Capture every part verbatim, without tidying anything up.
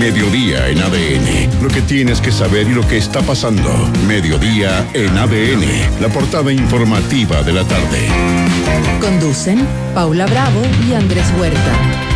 Mediodía en A D N. Lo que tienes que saber y lo que está pasando. Mediodía en A D N. La portada informativa de la tarde. Conducen Paula Bravo y Andrés Huerta.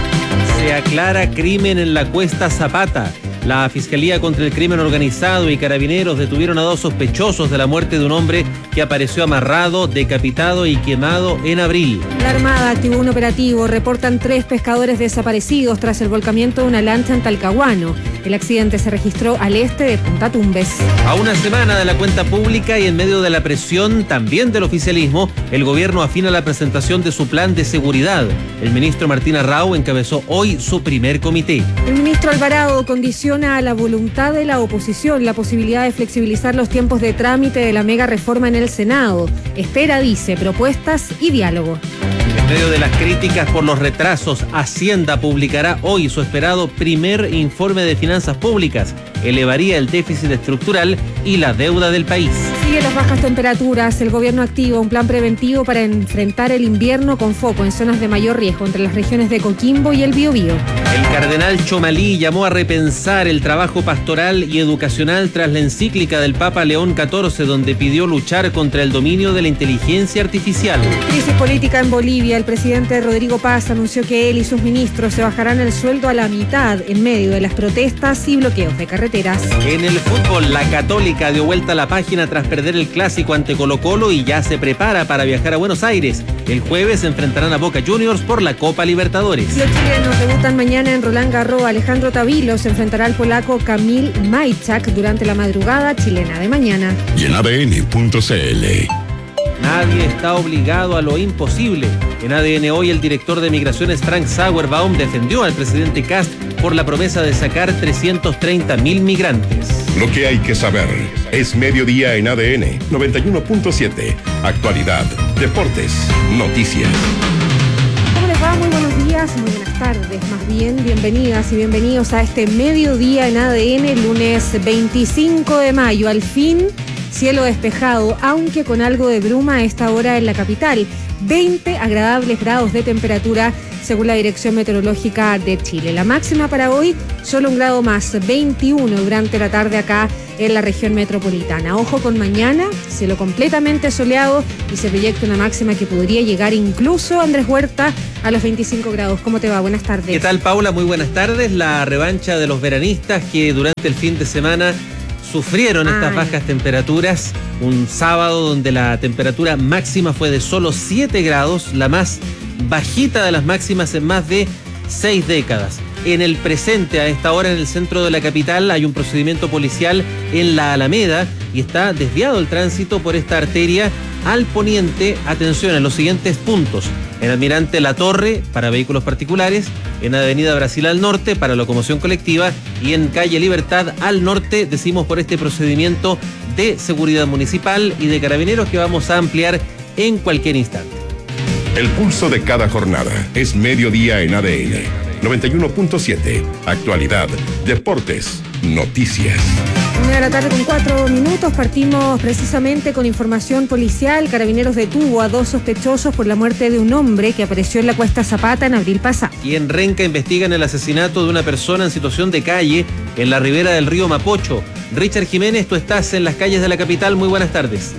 Se aclara crimen en la Cuesta Zapata. La Fiscalía contra el Crimen Organizado y Carabineros detuvieron a dos sospechosos de la muerte de un hombre que apareció amarrado, decapitado y quemado en abril. La Armada activó un operativo. Reportan tres pescadores desaparecidos tras el volcamiento de una lancha en Talcahuano. El accidente se registró al este de Punta Tumbes. A una semana de la cuenta pública y en medio de la presión también del oficialismo, el gobierno afina la presentación de su plan de seguridad. El ministro Martín Arrau encabezó hoy su primer comité. El ministro Alvarado condiciona a la voluntad de la oposición la posibilidad de flexibilizar los tiempos de trámite de la mega reforma en el Senado. Espera, dice, propuestas y diálogo. En medio de las críticas por los retrasos, Hacienda publicará hoy su esperado primer informe de finanzas públicas. Elevaría el déficit estructural y la deuda del país. Sigue las bajas temperaturas. El gobierno activa un plan preventivo para enfrentar el invierno con foco en zonas de mayor riesgo entre las regiones de Coquimbo y el Biobío. El cardenal Chomalí llamó a repensar el trabajo pastoral y educacional tras la encíclica del Papa León catorce, donde pidió luchar contra el dominio de la inteligencia artificial. Crisis política en Bolivia. El presidente Rodrigo Paz anunció que él y sus ministros se bajarán el sueldo a la mitad en medio de las protestas y bloqueos de carreteras. En el fútbol, la Católica dio vuelta a la página tras perder el clásico ante Colo-Colo y ya se prepara para viajar a Buenos Aires. El jueves se enfrentarán a Boca Juniors por la Copa Libertadores. Los chilenos debutan mañana en Roland Garros. Alejandro Tavilo se enfrentará al polaco Kamil Majczak durante la madrugada chilena de mañana. Y en A D N punto C L. Nadie está obligado a lo imposible. En A D N hoy el director de Migraciones Frank Sauerbaum defendió al presidente Kast por la promesa de sacar trescientos treinta mil migrantes. Lo que hay que saber es Mediodía en A D N noventa y uno punto siete. Actualidad, deportes, noticias. ¿Cómo les va? Muy buenos días, muy buenas tardes, más bien, bienvenidas y bienvenidos a este Mediodía en A D N, lunes veinticinco de mayo. Al fin, cielo despejado, aunque con algo de bruma a esta hora en la capital. veinte agradables grados de temperatura según la Dirección Meteorológica de Chile. La máxima para hoy, solo un grado más, veintiuno durante la tarde acá en la región metropolitana. Ojo con mañana, cielo completamente soleado y se proyecta una máxima que podría llegar incluso, Andrés Huerta, a los veinticinco grados. ¿Cómo te va? Buenas tardes. ¿Qué tal, Paula? Muy buenas tardes. La revancha de los veranistas que durante el fin de semana sufrieron estas Ay. bajas temperaturas. Un sábado donde la temperatura máxima fue de solo siete grados, la más bajita de las máximas en más de seis décadas. En el presente, a esta hora en el centro de la capital, hay un procedimiento policial en la Alameda y está desviado el tránsito por esta arteria al poniente. Atención en los siguientes puntos: en Almirante La Torre para vehículos particulares, en Avenida Brasil al norte para locomoción colectiva y en Calle Libertad al norte, decimos por este procedimiento de seguridad municipal y de carabineros que vamos a ampliar en cualquier instante. El pulso de cada jornada es Mediodía en A D N noventa y uno punto siete. Actualidad, deportes, noticias. Una de la tarde con cuatro minutos, partimos precisamente con información policial. Carabineros detuvo a dos sospechosos por la muerte de un hombre que apareció en la Cuesta Zapata en abril pasado. Y en Renca investigan el asesinato de una persona en situación de calle en la ribera del río Mapocho. Richard Jiménez, tú estás en las calles de la capital, muy buenas tardes.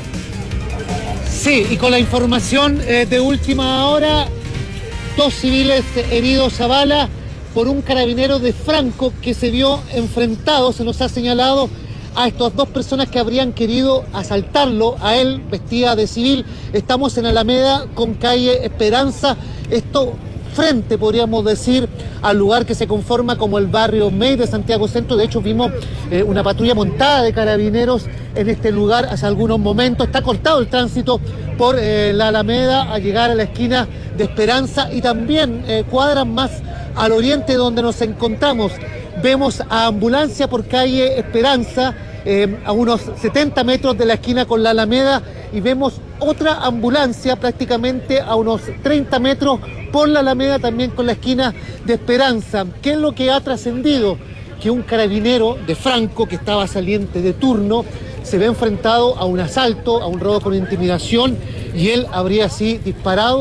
Sí, y con la información eh, de última hora, dos civiles heridos a bala por un carabinero de Franco que se vio enfrentado, se nos ha señalado, a estas dos personas que habrían querido asaltarlo, a él vestida de civil. Estamos en Alameda con calle Esperanza, esto frente, podríamos decir, al lugar que se conforma como el barrio May de Santiago Centro. De hecho, vimos eh, una patrulla montada de carabineros en este lugar hace algunos momentos. Está cortado el tránsito por eh, la Alameda a llegar a la esquina de Esperanza y también eh, cuadras más al oriente donde nos encontramos. Vemos a ambulancia por calle Esperanza, eh, a unos setenta metros de la esquina con la Alameda, y vemos otra ambulancia prácticamente a unos treinta metros por la Alameda, también con la esquina de Esperanza. ¿Qué es lo que ha trascendido? Que un carabinero de Franco, que estaba saliente de turno, se ve enfrentado a un asalto, a un robo con intimidación, y él habría así disparado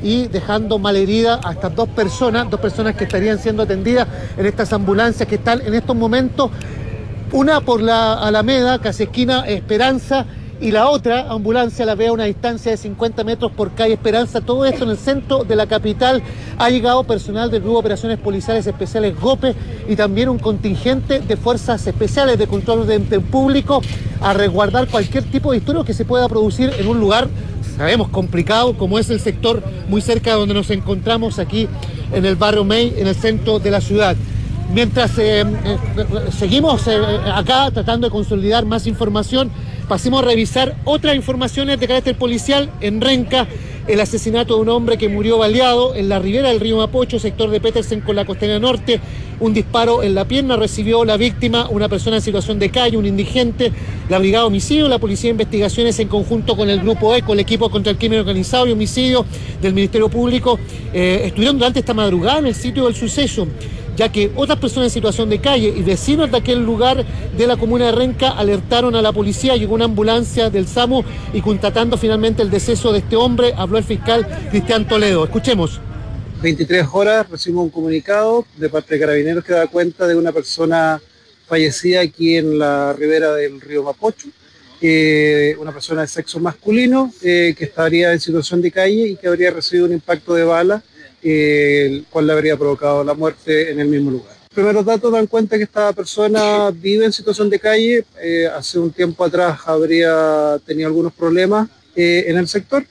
y dejando malherida a estas dos personas, dos personas que estarían siendo atendidas en estas ambulancias que están en estos momentos, una por la Alameda, casi esquina Esperanza, y la otra ambulancia la ve a una distancia de cincuenta metros por calle Esperanza. Todo esto en el centro de la capital. Ha llegado personal del Grupo de Operaciones Policiales Especiales GOPE y también un contingente de Fuerzas Especiales de Control de Ente Público a resguardar cualquier tipo de disturbio que se pueda producir en un lugar, sabemos, complicado, como es el sector muy cerca de donde nos encontramos aquí en el barrio May, en el centro de la ciudad. Mientras eh, eh, seguimos eh, acá tratando de consolidar más información, pasemos a revisar otras informaciones de carácter policial. En Renca, el asesinato de un hombre que murió baleado en la ribera del río Mapocho, sector de Petersen con la Costanera Norte. Un disparo en la pierna recibió la víctima, una persona en situación de calle, un indigente. La Brigada Homicidio, la Policía de Investigaciones en conjunto con el Grupo ECO, el Equipo contra el Crimen Organizado y Homicidio del Ministerio Público, eh, estuvieron durante esta madrugada en el sitio del suceso, ya que otras personas en situación de calle y vecinos de aquel lugar de la comuna de Renca alertaron a la policía. Llegó una ambulancia del SAMU y constatando finalmente el deceso de este hombre, habló el fiscal Cristian Toledo. Escuchemos. veintitrés horas recibimos un comunicado de parte de Carabineros que da cuenta de una persona fallecida aquí en la ribera del río Mapocho, eh, una persona de sexo masculino eh, que estaría en situación de calle y que habría recibido un impacto de bala, Eh, el cual le habría provocado la muerte en el mismo lugar. Los primeros datos dan cuenta que esta persona vive en situación de calle, eh, hace un tiempo atrás habría tenido algunos problemas eh, en el sector.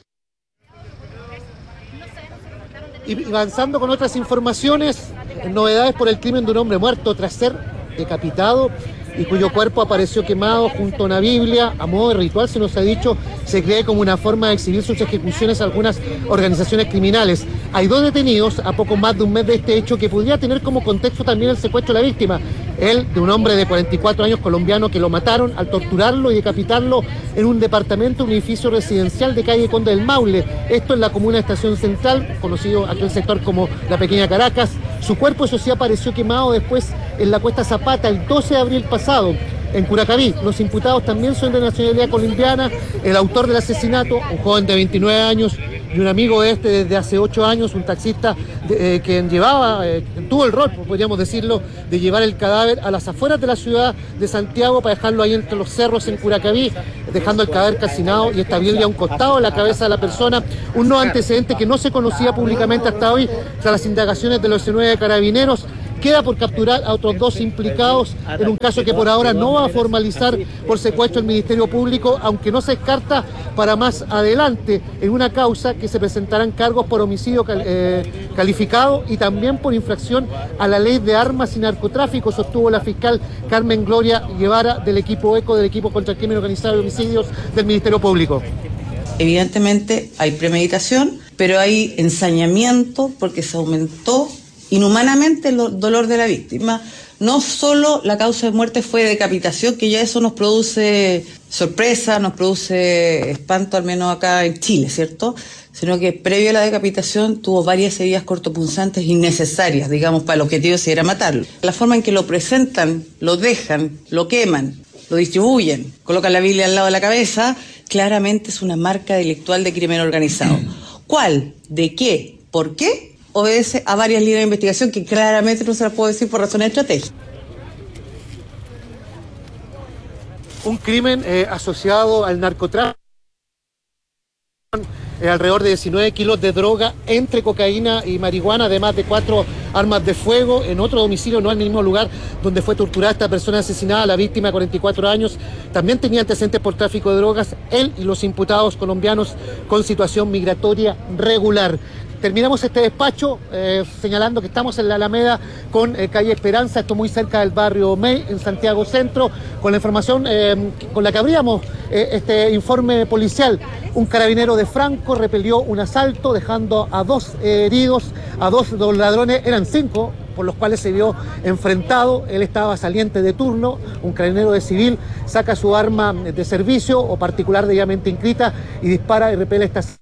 Y avanzando con otras informaciones, novedades por el crimen de un hombre muerto tras ser decapitado y cuyo cuerpo apareció quemado junto a una Biblia. A modo de ritual, se nos ha dicho, se cree como una forma de exhibir sus ejecuciones a algunas organizaciones criminales. Hay dos detenidos a poco más de un mes de este hecho que podría tener como contexto también el secuestro de la víctima. Él, de un hombre de cuarenta y cuatro años colombiano que lo mataron al torturarlo y decapitarlo en un departamento, un edificio residencial de calle Conde del Maule. Esto en la comuna de Estación Central, conocido aquel sector como la Pequeña Caracas. Su cuerpo, eso sí, apareció quemado después en la Cuesta Zapata el doce de abril pasado, en Curacaví. Los imputados también son de nacionalidad colombiana. El autor del asesinato, un joven de veintinueve años y un amigo de este desde hace ocho años, un taxista de, eh, que llevaba, eh, tuvo el rol, podríamos decirlo, de llevar el cadáver a las afueras de la ciudad de Santiago para dejarlo ahí entre los cerros en Curacaví, dejando el cadáver calcinado y esta Biblia a un costado de la cabeza de la persona. Un nuevo antecedente que no se conocía públicamente hasta hoy, tras las indagaciones de los diecinueve carabineros. Queda por capturar a otros dos implicados en un caso que por ahora no va a formalizar por secuestro el Ministerio Público, aunque no se descarta para más adelante en una causa que se presentarán cargos por homicidio cal, eh, calificado y también por infracción a la ley de armas y narcotráfico, sostuvo la fiscal Carmen Gloria Guevara del equipo ECO, del equipo contra el crimen organizado y homicidios del Ministerio Público. Evidentemente hay premeditación, pero hay ensañamiento porque se aumentó inhumanamente el dolor de la víctima. No solo la causa de muerte fue decapitación, que ya eso nos produce sorpresa, nos produce espanto, al menos acá en Chile, ¿cierto? Sino que previo a la decapitación tuvo varias heridas cortopunzantes innecesarias, digamos, para el objetivo si era matarlo. La forma en que lo presentan, lo dejan, lo queman, lo distribuyen, colocan la Biblia al lado de la cabeza, claramente es una marca delictual de crimen organizado. ¿Cuál? ¿De qué? ¿Por qué? Obedece a varias líneas de investigación que claramente no se las puedo decir por razones estratégicas. Un crimen eh, asociado al narcotráfico, eh, alrededor de diecinueve kilos de droga entre cocaína y marihuana, además de cuatro armas de fuego en otro domicilio, no en el mismo lugar donde fue torturada esta persona asesinada, la víctima de cuarenta y cuatro años. También tenía antecedentes por tráfico de drogas, él y los imputados colombianos con situación migratoria regular. Terminamos este despacho eh, señalando que estamos en la Alameda con eh, calle Esperanza, esto muy cerca del barrio May, en Santiago Centro, con la información eh, con la que abríamos eh, este informe policial. Un carabinero de Franco repelió un asalto dejando a dos eh, heridos, a dos, dos ladrones, eran cinco, por los cuales se vio enfrentado. Él estaba saliente de turno, un carabinero de civil saca su arma de servicio o particular debidamente inscrita y dispara y repele estas.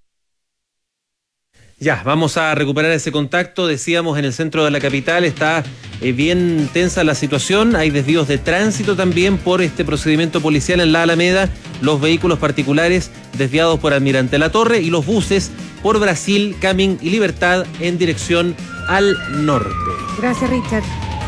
Ya, vamos a recuperar ese contacto. Decíamos, en el centro de la capital está eh, bien tensa la situación. Hay desvíos de tránsito también por este procedimiento policial en la Alameda. Los vehículos particulares desviados por Almirante Latorre y los buses por Brasil, Camin y Libertad en dirección al norte. Gracias, Richard.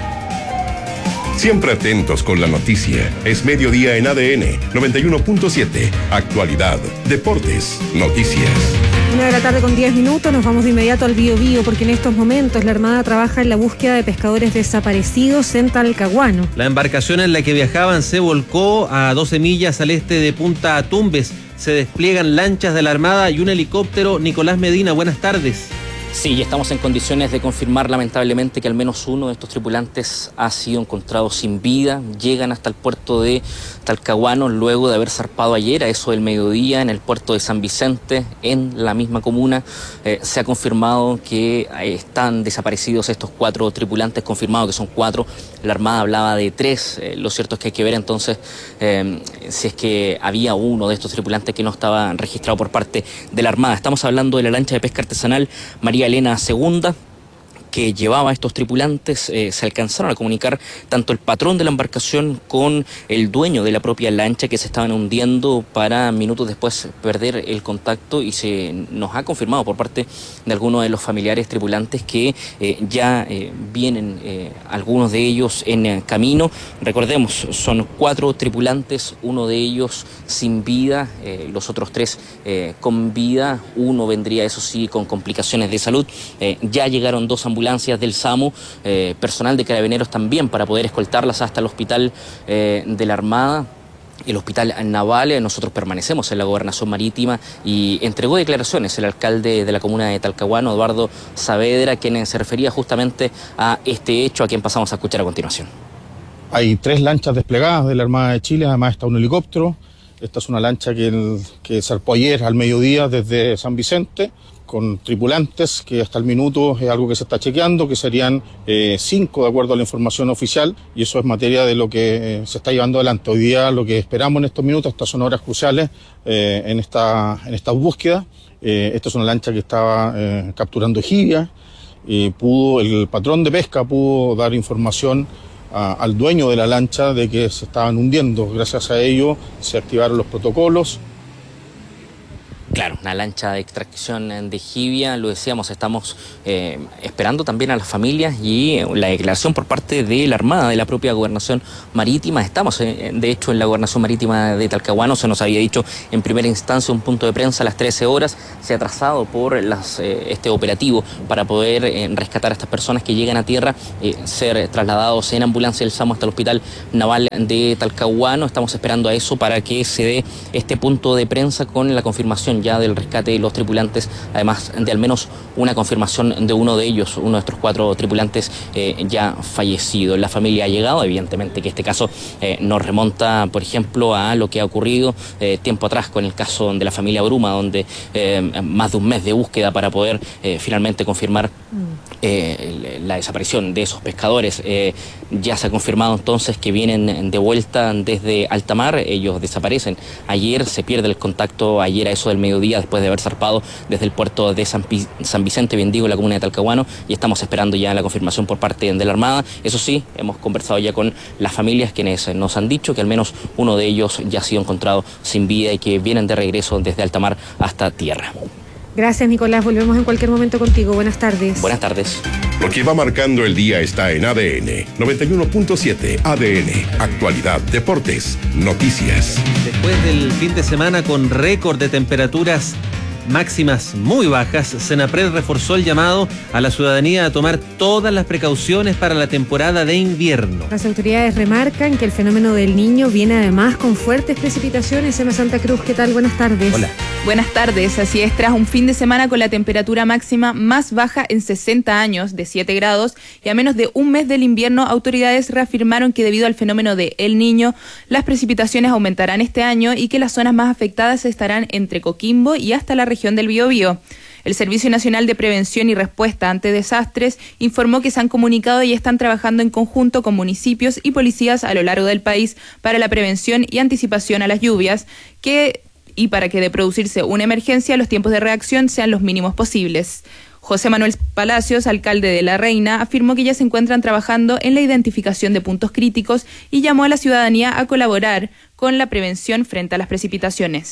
Siempre atentos con la noticia. Es mediodía en A D N noventa y uno punto siete. Actualidad, deportes, noticias. Una de la tarde con diez minutos, nos vamos de inmediato al Bío Bío, porque en estos momentos la Armada trabaja en la búsqueda de pescadores desaparecidos en Talcahuano. La embarcación en la que viajaban se volcó a doce millas al este de Punta Tumbes. Se despliegan lanchas de la Armada y un helicóptero. Nicolás Medina, buenas tardes. Sí, ya estamos en condiciones de confirmar lamentablemente que al menos uno de estos tripulantes ha sido encontrado sin vida. Llegan hasta el puerto de Talcahuano luego de haber zarpado ayer a eso del mediodía en el puerto de San Vicente, en la misma comuna. Eh, se ha confirmado que eh, están desaparecidos estos cuatro tripulantes, confirmado que son cuatro. La Armada hablaba de tres. Eh, lo cierto es que hay que ver entonces eh, si es que había uno de estos tripulantes que no estaba registrado por parte de la Armada. Estamos hablando de la lancha de pesca artesanal María Elena Segunda, que llevaba a estos tripulantes. Eh, se alcanzaron a comunicar tanto el patrón de la embarcación con el dueño de la propia lancha, que se estaban hundiendo para minutos después perder el contacto, y se nos ha confirmado por parte de algunos de los familiares tripulantes que eh, ya eh, vienen eh, algunos de ellos en eh, camino. Recordemos, son cuatro tripulantes, uno de ellos sin vida, eh, los otros tres eh, con vida. Uno vendría, eso sí, con complicaciones de salud. Eh, ya llegaron dos ambulancias del SAMU, eh, personal de Carabineros también, para poder escoltarlas hasta el hospital eh, de la Armada, el hospital naval. Nosotros permanecemos en la Gobernación Marítima y entregó declaraciones el alcalde de la comuna de Talcahuano, Eduardo Saavedra, quien se refería justamente a este hecho, a quien pasamos a escuchar a continuación. Hay tres lanchas desplegadas de la Armada de Chile, además está un helicóptero. Esta es una lancha que, que zarpó ayer al mediodía desde San Vicente, con tripulantes, que hasta el minuto es algo que se está chequeando, que serían eh, cinco de acuerdo a la información oficial, y eso es materia de lo que eh, se está llevando adelante. Hoy día lo que esperamos en estos minutos, estas son horas cruciales eh, en esta en esta búsqueda. Eh, esta es una lancha que estaba eh, capturando jibia, y pudo, el patrón de pesca pudo dar información a, al dueño de la lancha de que se estaban hundiendo. Gracias a ello se activaron los protocolos. Claro, una lancha de extracción de jibia, lo decíamos, estamos eh, esperando también a las familias y la declaración por parte de la Armada, de la propia Gobernación Marítima. Estamos, eh, de hecho, en la Gobernación Marítima de Talcahuano. Se nos había dicho en primera instancia un punto de prensa a las trece horas. Se ha trazado por las, eh, este operativo para poder eh, rescatar a estas personas que llegan a tierra, eh, ser trasladados en ambulancia del SAMU hasta el Hospital Naval de Talcahuano. Estamos esperando a eso para que se dé este punto de prensa con la confirmación ya del rescate de los tripulantes, además de al menos una confirmación de uno de ellos, uno de estos cuatro tripulantes eh, ya fallecido. La familia ha llegado, evidentemente que este caso eh, nos remonta, por ejemplo, a lo que ha ocurrido eh, tiempo atrás con el caso de la familia Bruma, donde eh, más de un mes de búsqueda para poder eh, finalmente confirmar eh, la desaparición de esos pescadores. Eh, ya se ha confirmado entonces que vienen de vuelta desde alta mar. Ellos desaparecen ayer, se pierde el contacto ayer a eso del mediodía, después de haber zarpado desde el puerto de San, Pi- San Vicente, bien digo, la comuna de Talcahuano, y estamos esperando ya la confirmación por parte de la Armada. Eso sí, hemos conversado ya con las familias, quienes nos han dicho que al menos uno de ellos ya ha sido encontrado sin vida y que vienen de regreso desde alta mar hasta tierra. Gracias, Nicolás. Volvemos en cualquier momento contigo. Buenas tardes. Buenas tardes. Lo que va marcando el día está en A D N noventa y uno punto siete. A D N, actualidad, deportes, noticias. Después del fin de semana con récord de temperaturas máximas muy bajas, Senapred reforzó el llamado a la ciudadanía a tomar todas las precauciones para la temporada de invierno. Las autoridades remarcan que el fenómeno del Niño viene además con fuertes precipitaciones. Emma Santa Cruz, ¿qué tal? Buenas tardes. Hola. Buenas tardes, así es, tras un fin de semana con la temperatura máxima más baja en sesenta años, de siete grados, y a menos de un mes del invierno, autoridades reafirmaron que debido al fenómeno de El Niño, las precipitaciones aumentarán este año y que las zonas más afectadas estarán entre Coquimbo y hasta la región del Biobío. El Servicio Nacional de Prevención y Respuesta ante Desastres informó que se han comunicado y están trabajando en conjunto con municipios y policías a lo largo del país para la prevención y anticipación a las lluvias, que y para que de producirse una emergencia los tiempos de reacción sean los mínimos posibles. José Manuel Palacios, alcalde de La Reina, afirmó que ya se encuentran trabajando en la identificación de puntos críticos y llamó a la ciudadanía a colaborar con la prevención frente a las precipitaciones.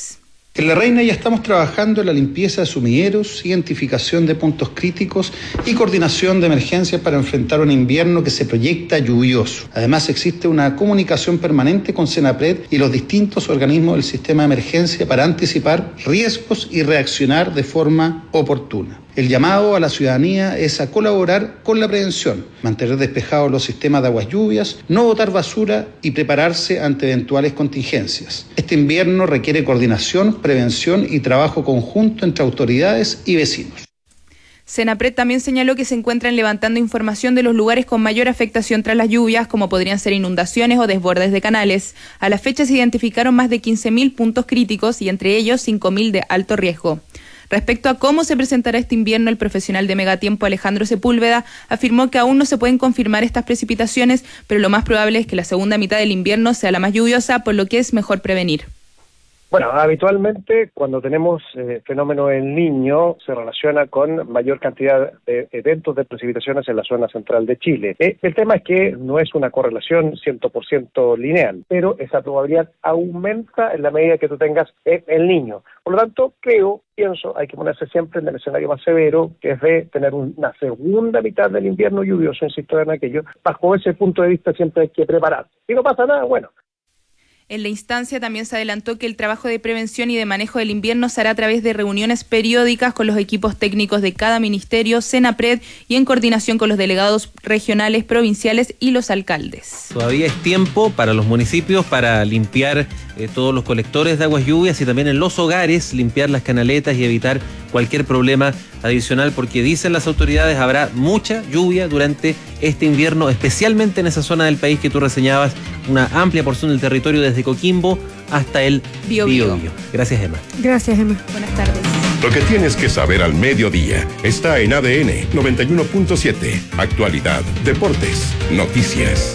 En La Reina ya estamos trabajando en la limpieza de sumilleros, identificación de puntos críticos y coordinación de emergencias para enfrentar un invierno que se proyecta lluvioso. Además, existe una comunicación permanente con Senapred y los distintos organismos del sistema de emergencia para anticipar riesgos y reaccionar de forma oportuna. El llamado a la ciudadanía es a colaborar con la prevención, mantener despejados los sistemas de aguas lluvias, no botar basura y prepararse ante eventuales contingencias. Este invierno requiere coordinación, prevención y trabajo conjunto entre autoridades y vecinos. Senapred también señaló que se encuentran levantando información de los lugares con mayor afectación tras las lluvias, como podrían ser inundaciones o desbordes de canales. A la fecha se identificaron más de quince mil puntos críticos y entre ellos cinco mil de alto riesgo. Respecto a cómo se presentará este invierno, el profesional de Megatiempo Alejandro Sepúlveda afirmó que aún no se pueden confirmar estas precipitaciones, pero lo más probable es que la segunda mitad del invierno sea la más lluviosa, por lo que es mejor prevenir. Bueno, habitualmente cuando tenemos eh, fenómeno El Niño se relaciona con mayor cantidad de eventos de precipitaciones en la zona central de Chile. Eh, el tema es que no es una correlación cien por ciento lineal, pero esa probabilidad aumenta en la medida que tú tengas eh, El Niño. Por lo tanto, creo, pienso, hay que ponerse siempre en el escenario más severo, que es de tener una segunda mitad del invierno lluvioso, insisto en aquello. Bajo ese punto de vista siempre hay que preparar. Si no pasa nada, bueno. En la instancia también se adelantó que el trabajo de prevención y de manejo del invierno se hará a través de reuniones periódicas con los equipos técnicos de cada ministerio, Senapred, y en coordinación con los delegados regionales, provinciales y los alcaldes. Todavía es tiempo para los municipios para limpiar eh, todos los colectores de aguas lluvias y también en los hogares limpiar las canaletas y evitar cualquier problema adicional, porque dicen las autoridades habrá mucha lluvia durante este invierno, especialmente en esa zona del país que tú reseñabas, una amplia porción del territorio desde Coquimbo hasta el Biobío. Gracias, Emma. Gracias, Emma. Buenas tardes. Lo que tienes que saber al mediodía está en A D N noventa y uno punto siete. Actualidad, deportes, noticias.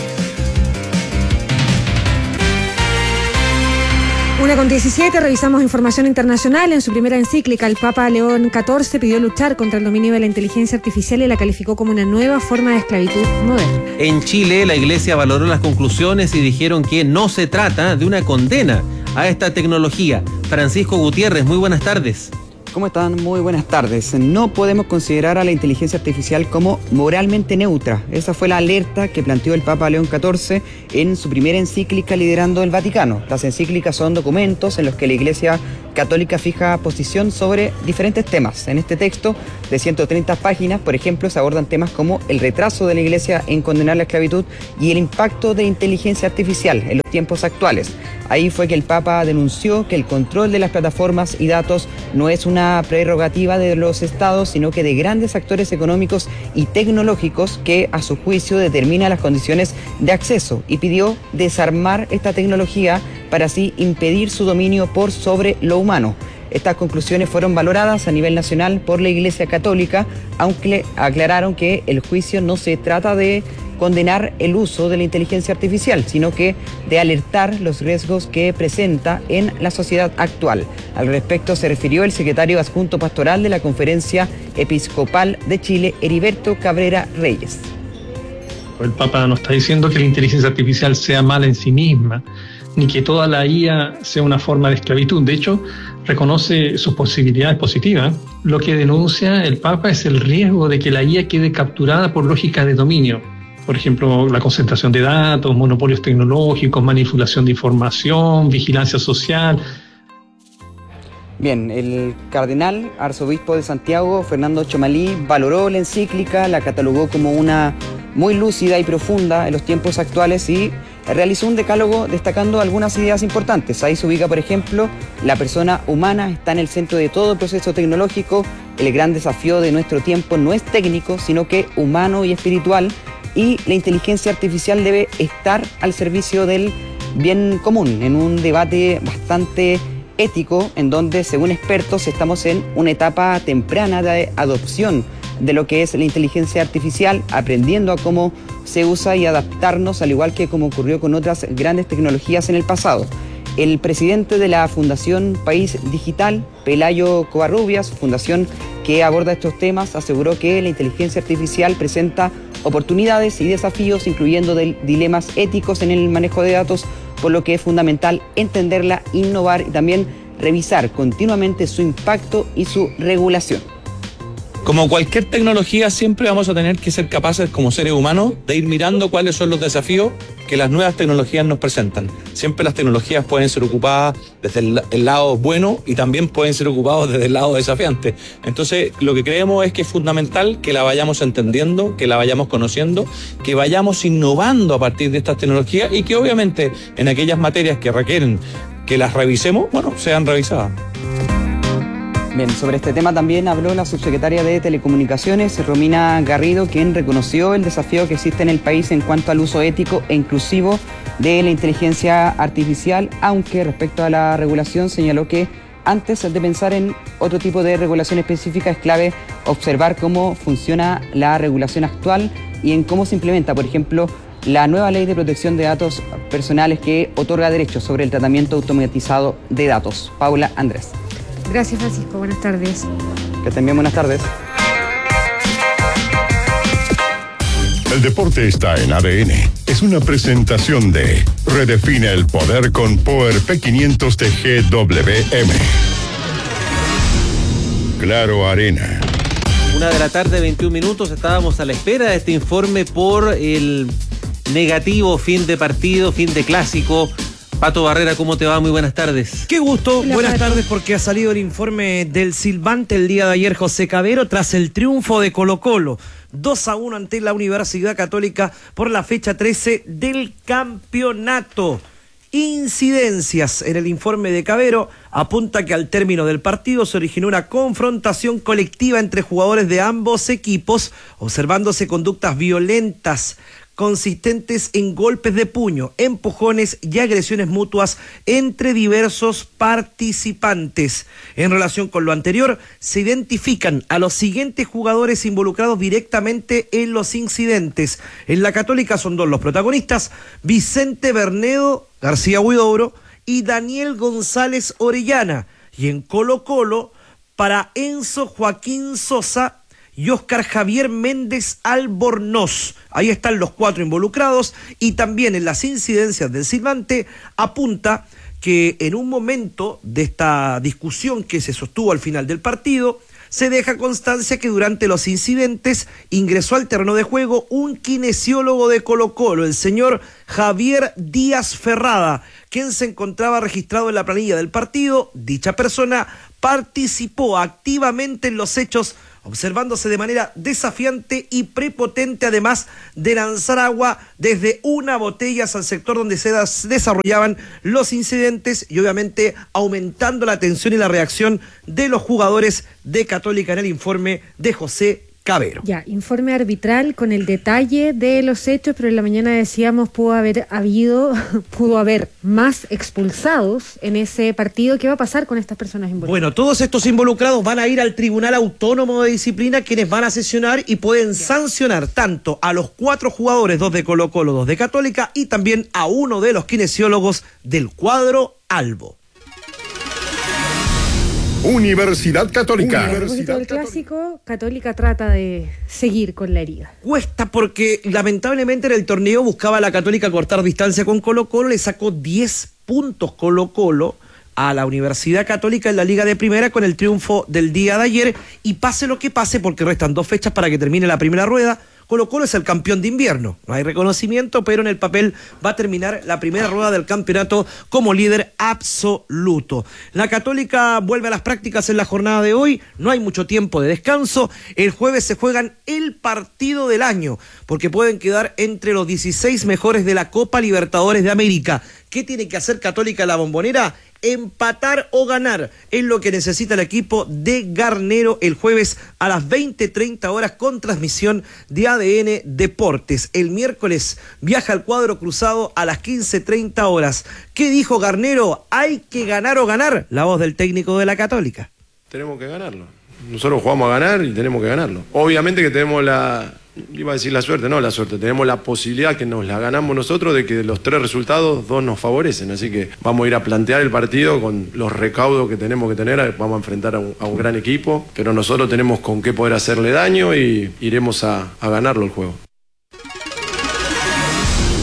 Una con diecisiete, revisamos información internacional. En su primera encíclica, el Papa León catorce pidió luchar contra el dominio de la inteligencia artificial y la calificó como una nueva forma de esclavitud moderna. En Chile, la Iglesia valoró las conclusiones y dijeron que no se trata de una condena a esta tecnología. Francisco Gutiérrez, muy buenas tardes. ¿Cómo están? Muy buenas tardes. No podemos considerar a la inteligencia artificial como moralmente neutra. Esa fue la alerta que planteó el Papa León catorce en su primera encíclica liderando el Vaticano. Las encíclicas son documentos en los que la Iglesia Católica fija posición sobre diferentes temas. En este texto de ciento treinta páginas, por ejemplo, se abordan temas como el retraso de la Iglesia en condenar la esclavitud y el impacto de la inteligencia artificial en los tiempos actuales. Ahí fue que el Papa denunció que el control de las plataformas y datos no es una prerrogativa de los estados, sino que de grandes actores económicos y tecnológicos que, a su juicio, determinan las condiciones de acceso, y pidió desarmar esta tecnología para así impedir su dominio por sobre lo humano. Estas conclusiones fueron valoradas a nivel nacional por la Iglesia Católica, aunque aclararon que el juicio no se trata de condenar el uso de la inteligencia artificial, sino que de alertar los riesgos que presenta en la sociedad actual. Al respecto se refirió el secretario adjunto pastoral de la Conferencia Episcopal de Chile, Heriberto Cabrera Reyes. El Papa no está diciendo que la inteligencia artificial sea mala en sí misma, ni que toda la I A sea una forma de esclavitud. De hecho, reconoce sus posibilidades positivas. Lo que denuncia el Papa es el riesgo de que la I A quede capturada por lógica de dominio. Por ejemplo, la concentración de datos, monopolios tecnológicos, manipulación de información, vigilancia social. Bien, el cardenal arzobispo de Santiago, Fernando Chomalí, valoró la encíclica, la catalogó como una muy lúcida y profunda en los tiempos actuales y realizó un decálogo destacando algunas ideas importantes. Ahí se ubica, por ejemplo, la persona humana está en el centro de todo proceso tecnológico. El gran desafío de nuestro tiempo no es técnico, sino que humano y espiritual. Y la inteligencia artificial debe estar al servicio del bien común, en un debate bastante ético, en donde, según expertos, estamos en una etapa temprana de adopción de lo que es la inteligencia artificial, aprendiendo a cómo se usa y adaptarnos, al igual que como ocurrió con otras grandes tecnologías en el pasado. El presidente de la Fundación País Digital, Pelayo Covarrubias, fundación que aborda estos temas, aseguró que la inteligencia artificial presenta oportunidades y desafíos, incluyendo de dilemas éticos en el manejo de datos, por lo que es fundamental entenderla, innovar y también revisar continuamente su impacto y su regulación. Como cualquier tecnología, siempre vamos a tener que ser capaces como seres humanos de ir mirando cuáles son los desafíos que las nuevas tecnologías nos presentan. Siempre las tecnologías pueden ser ocupadas desde el, el lado bueno y también pueden ser ocupados desde el lado desafiante. Entonces, lo que creemos es que es fundamental que la vayamos entendiendo, que la vayamos conociendo, que vayamos innovando a partir de estas tecnologías y que obviamente en aquellas materias que requieren que las revisemos, bueno, sean revisadas. Bien, sobre este tema también habló la subsecretaria de Telecomunicaciones, Romina Garrido, quien reconoció el desafío que existe en el país en cuanto al uso ético e inclusivo de la inteligencia artificial, aunque respecto a la regulación señaló que antes de pensar en otro tipo de regulación específica es clave observar cómo funciona la regulación actual y en cómo se implementa, por ejemplo, la nueva ley de protección de datos personales que otorga derechos sobre el tratamiento automatizado de datos. Paula Andrés. Gracias, Francisco. Buenas tardes. Que estén bien, buenas tardes. El deporte está en A D N. Es una presentación de Redefine el poder con Power P quinientos de G W M. Claro Arena. Una de la tarde, veintiún minutos. Estábamos a la espera de este informe por el negativo fin de partido, fin de clásico. Pato Barrera, ¿cómo te va? Muy buenas tardes. Qué gusto, Hola, buenas Pato. tardes, porque ha salido el informe del silbante el día de ayer, José Cavero, tras el triunfo de Colo-Colo. dos a uno ante la Universidad Católica por la fecha trece del campeonato. Incidencias en el informe de Cavero apunta que al término del partido se originó una confrontación colectiva entre jugadores de ambos equipos, observándose conductas violentas consistentes en golpes de puño, empujones y agresiones mutuas entre diversos participantes. En relación con lo anterior, se identifican a los siguientes jugadores involucrados directamente en los incidentes. En la Católica son dos los protagonistas: Vicente Bernedo García Huidobro y Daniel González Orellana. Y en Colo-Colo, para Enzo Joaquín Sosa y Óscar Javier Méndez Albornoz. Ahí están los cuatro involucrados, y también en las incidencias del silbante apunta que en un momento de esta discusión que se sostuvo al final del partido, se deja constancia que durante los incidentes ingresó al terreno de juego un kinesiólogo de Colo-Colo, el señor Javier Díaz Ferrada, quien se encontraba registrado en la planilla del partido. Dicha persona participó activamente en los hechos, observándose de manera desafiante y prepotente, además de lanzar agua desde una botella hacia el sector donde se desarrollaban los incidentes, y obviamente aumentando la tensión y la reacción de los jugadores de Católica en el informe de José Cavero. Ya, informe arbitral con el detalle de los hechos, pero en la mañana decíamos pudo haber habido, pudo haber más expulsados en ese partido. ¿Qué va a pasar con estas personas involucradas? Bueno, todos estos involucrados van a ir al Tribunal Autónomo de Disciplina, quienes van a sesionar y pueden ya sancionar tanto a los cuatro jugadores, dos de Colo-Colo, dos de Católica, y también a uno de los kinesiólogos del cuadro albo. Universidad Católica. Universidad el clásico, Católica trata de seguir con la herida. Cuesta porque lamentablemente en el torneo buscaba la Católica cortar distancia con Colo-Colo, le sacó diez puntos Colo-Colo a la Universidad Católica en la Liga de Primera con el triunfo del día de ayer, y pase lo que pase, porque restan dos fechas para que termine la primera rueda, Colo-Colo es el campeón de invierno. No hay reconocimiento, pero en el papel va a terminar la primera rueda del campeonato como líder absoluto. La Católica vuelve a las prácticas en la jornada de hoy. No hay mucho tiempo de descanso. El jueves se juegan el partido del año, porque pueden quedar entre los dieciséis mejores de la Copa Libertadores de América. ¿Qué tiene que hacer Católica en la Bombonera? Empatar o ganar es lo que necesita el equipo de Garnero el jueves a las veinte treinta horas con transmisión de A D N Deportes. El miércoles viaja al cuadro cruzado a las quince treinta horas. ¿Qué dijo Garnero? Hay que ganar o ganar. La voz del técnico de la Católica. Tenemos que ganarlo. Nosotros jugamos a ganar y tenemos que ganarlo. Obviamente que tenemos la... Iba a decir la suerte, no la suerte, tenemos la posibilidad que nos la ganamos nosotros de que de los tres resultados, dos nos favorecen, así que vamos a ir a plantear el partido con los recaudos que tenemos que tener, vamos a enfrentar a un, a un gran equipo, pero nosotros tenemos con qué poder hacerle daño y iremos a, a ganarlo el juego.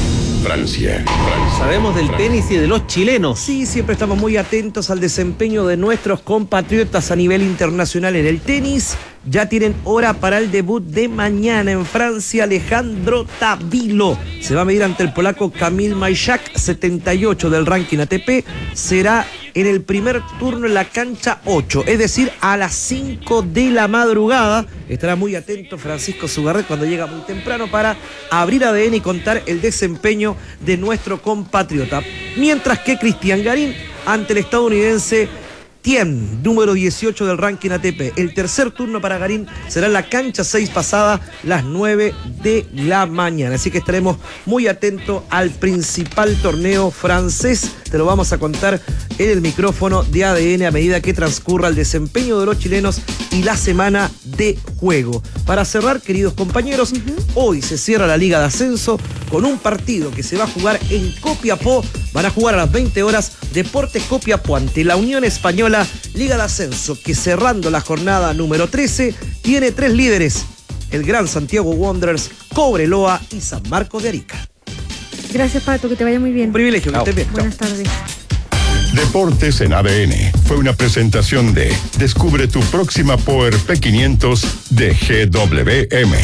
Francia. Sabemos del tenis y de los chilenos. Sí, siempre estamos muy atentos al desempeño de nuestros compatriotas a nivel internacional en el tenis. Ya tienen hora para el debut de mañana en Francia. Alejandro Tabilo se va a medir ante el polaco Kamil Majchak, setenta y ocho del ranking A T P. Será en el primer turno en la cancha ocho, es decir, a las cinco de la madrugada. Estará muy atento Francisco Sugarret cuando llega muy temprano para abrir A D N y contar el desempeño de nuestro compatriota. Mientras que Cristian Garín ante el estadounidense Thiem, número dieciocho del ranking A T P. El tercer turno para Garín será en la cancha seis pasada las nueve de la mañana. Así que estaremos muy atentos al principal torneo francés. Te lo vamos a contar en el micrófono de A D N a medida que transcurra el desempeño de los chilenos y la semana de juego. Para cerrar, queridos compañeros, uh-huh. hoy se cierra la Liga de Ascenso con un partido que se va a jugar en Copiapó. Van a jugar a las veinte horas Deportes Copiapó ante la Unión Española. Liga de Ascenso que cerrando la jornada número trece tiene tres líderes: el Gran Santiago Wanderers, Cobreloa y San Marcos de Arica. Gracias, Pato, que te vaya muy bien. Un privilegio, que estés bien. Buenas tardes. Deportes en A D N fue una presentación de Descubre tu próxima Power P quinientos de G W M.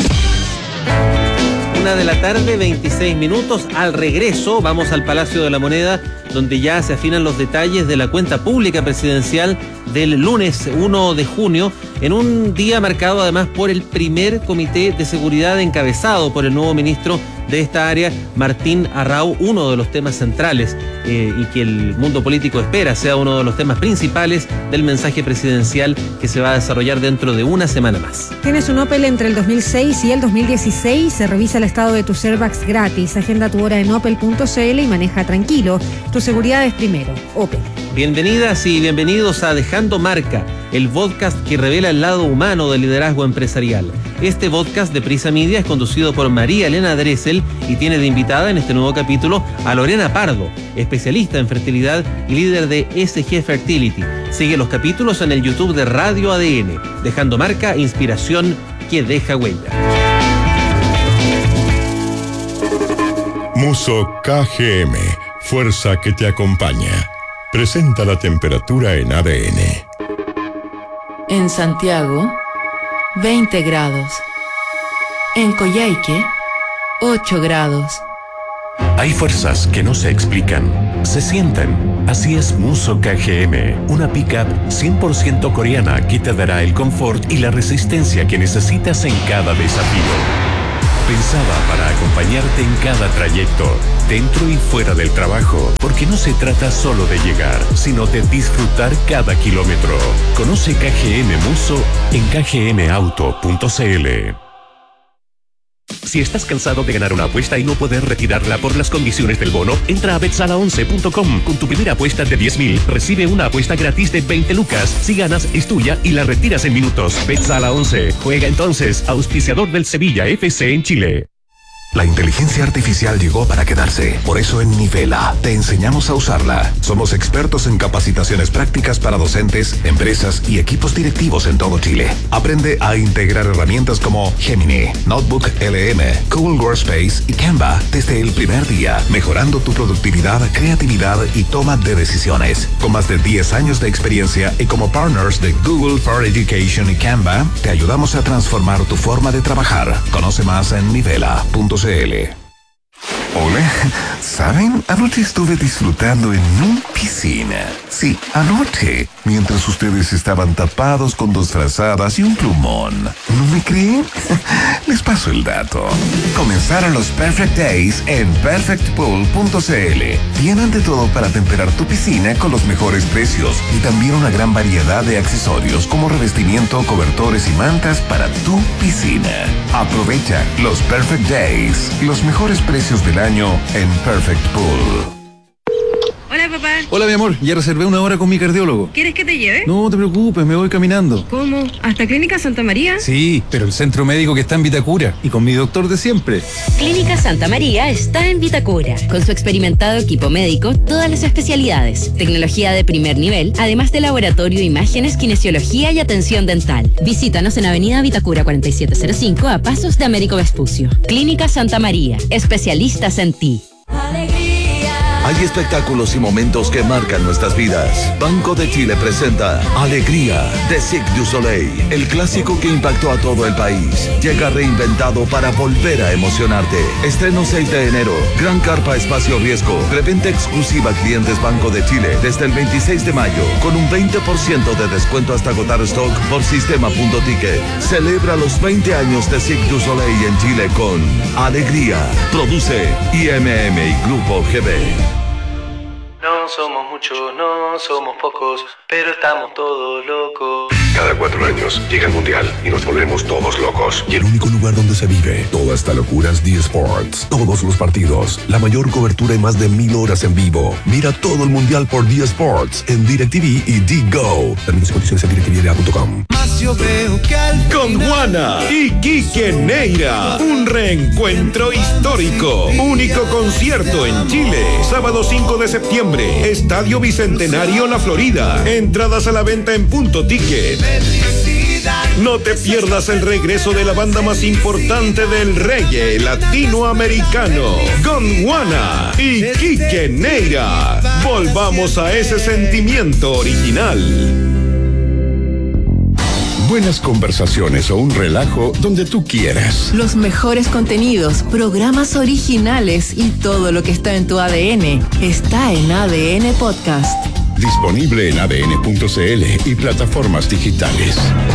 Una de la tarde, veintiséis minutos. Al regreso vamos al Palacio de la Moneda, donde ya se afinan los detalles de la cuenta pública presidencial del lunes uno de junio, en un día marcado además por el primer comité de seguridad encabezado por el nuevo ministro de esta área, Martín Arrau, uno de los temas centrales eh, y que el mundo político espera sea uno de los temas principales del mensaje presidencial que se va a desarrollar dentro de una semana más. Tienes un Opel entre el dos mil seis y el dos mil dieciséis, se revisa el estado de tus airbags gratis. Agenda tu hora en opel punto c l y maneja tranquilo. Tu seguridad es primero. Opel. Bienvenidas y bienvenidos a Dejando Marca, el podcast que revela el lado humano del liderazgo empresarial. Este podcast de Prisa Media es conducido por María Elena Dressel y tiene de invitada en este nuevo capítulo a Lorena Pardo, especialista en fertilidad y líder de S G Fertility. Sigue los capítulos en el YouTube de Radio A D N. Dejando Marca, inspiración que deja huella. Muso K G M, fuerza que te acompaña. Presenta la temperatura en A D N. En Santiago, veinte grados. En Coyhaique, ocho grados. Hay fuerzas que no se explican, se sienten. Así es Muso K G M, una pickup cien por ciento coreana que te dará el confort y la resistencia que necesitas en cada desafío. Pensada para acompañarte en cada trayecto, dentro y fuera del trabajo, porque no se trata solo de llegar, sino de disfrutar cada kilómetro. Conoce K G M Muso en k g m auto punto c l. Si estás cansado de ganar una apuesta y no poder retirarla por las condiciones del bono, entra a bet sala once punto com. Con tu primera apuesta de diez mil, recibe una apuesta gratis de veinte lucas. Si ganas, es tuya y la retiras en minutos. BetSala once. Juega entonces, auspiciador del Sevilla F C en Chile. La inteligencia artificial llegó para quedarse. Por eso en Nivela te enseñamos a usarla. Somos expertos en capacitaciones prácticas para docentes, empresas y equipos directivos en todo Chile. Aprende a integrar herramientas como Gemini, Notebook L M, Google Workspace y Canva desde el primer día, mejorando tu productividad, creatividad y toma de decisiones. Con más de diez años de experiencia y como partners de Google for Education y Canva, te ayudamos a transformar tu forma de trabajar. Conoce más en nivela punto c l. Hola, ¿saben? Anoche estuve disfrutando en mi piscina. Sí, anoche, mientras ustedes estaban tapados con dos frazadas y un plumón. ¿No me creen? Les paso el dato. Comenzaron los Perfect Days en perfect pool punto c l. Tienen de todo para temperar tu piscina con los mejores precios y también una gran variedad de accesorios como revestimiento, cobertores y mantas para tu piscina. Aprovecha los Perfect Days, los mejores precios del año en Perfect Pool. Hola, papá. Hola, mi amor. Ya reservé una hora con mi cardiólogo. ¿Quieres que te lleve? No te preocupes, me voy caminando. ¿Cómo? ¿Hasta Clínica Santa María? Sí, pero el centro médico que está en Vitacura y con mi doctor de siempre. Clínica Santa María está en Vitacura. Con su experimentado equipo médico, todas las especialidades, tecnología de primer nivel, además de laboratorio, imágenes, kinesiología y atención dental. Visítanos en Avenida Vitacura cuarenta y siete cero cinco a pasos de Américo Vespucio. Clínica Santa María. Especialistas en ti. Hay espectáculos y momentos que marcan nuestras vidas. Banco de Chile presenta Alegría de Cirque du Soleil, el clásico que impactó a todo el país. Llega reinventado para volver a emocionarte. Estreno seis de enero. Gran Carpa Espacio Riesgo. Preventa exclusiva a clientes Banco de Chile desde el veintiséis de mayo con un veinte por ciento de descuento hasta agotar stock por sistema.ticket. Celebra los veinte años de Cirque du Soleil en Chile con Alegría. Produce I M M y Grupo G B. No somos muchos, no somos pocos, pero estamos todos locos. Cada cuatro años llega el Mundial y nos volvemos todos locos. Y el único lugar donde se vive toda esta locura es D Sports. Todos los partidos, la mayor cobertura y más de mil horas en vivo. Mira todo el Mundial por D Sports en DirecTV y D-Go. Términos y condiciones en direct t v punto com. Con Juana y Quique Neira, un reencuentro histórico. Único concierto en Chile, sábado cinco de septiembre, Estadio Bicentenario La Florida. Entradas a la venta en Punto Ticket. No te pierdas el regreso de la banda más importante del reggae latinoamericano, Gondwana y Quique Neira. Volvamos a ese sentimiento original. Buenas conversaciones o un relajo donde tú quieras. Los mejores contenidos, programas originales y todo lo que está en tu A D N está en A D N Podcast. Disponible en A D N punto C L y plataformas digitales.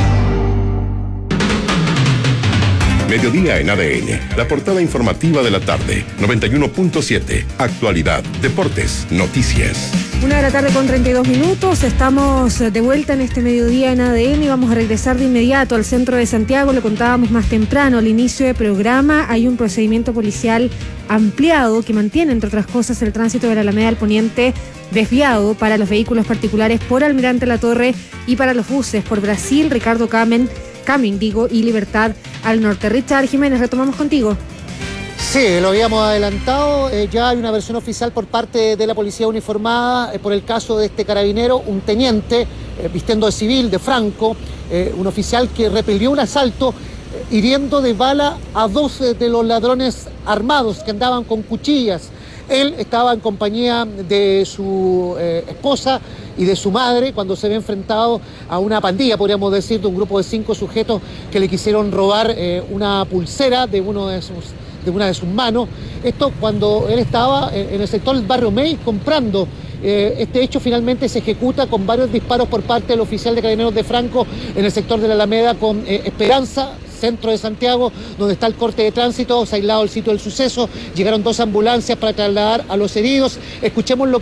Mediodía en A D N, la portada informativa de la tarde, noventa y uno punto siete, actualidad, deportes, noticias. Una de la tarde con treinta y dos minutos, estamos de vuelta en este mediodía en A D N y vamos a regresar de inmediato al centro de Santiago. Lo contábamos más temprano, al inicio del programa, hay un procedimiento policial ampliado que mantiene, entre otras cosas, el tránsito de la Alameda al Poniente desviado para los vehículos particulares por Almirante Latorre y para los buses por Brasil, Ricardo Camen, Camin, digo, y Libertad al norte. Richard Jiménez, retomamos contigo. Sí, lo habíamos adelantado, eh, ya hay una versión oficial por parte de la policía uniformada eh, por el caso de este carabinero, un teniente eh, vistiendo de civil, de Franco, eh, un oficial que repelió un asalto eh, hiriendo de bala a dos eh, de los ladrones armados que andaban con cuchillas. Él estaba en compañía de su eh, esposa y de su madre cuando se ve enfrentado a una pandilla, podríamos decir, de un grupo de cinco sujetos que le quisieron robar eh, una pulsera de uno de sus de una de sus manos. Esto cuando él estaba en el sector del barrio May comprando. Eh, este hecho finalmente se ejecuta con varios disparos por parte del oficial de Carabineros de Franco en el sector de la Alameda con eh, Esperanza, centro de Santiago, donde está el corte de tránsito, se ha aislado el sitio del suceso, llegaron dos ambulancias para trasladar a los heridos. Escuchemos lo